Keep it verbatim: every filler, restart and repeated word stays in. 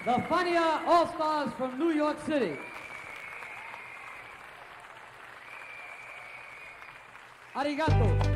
the Fania All-Stars from New York City. Arigato.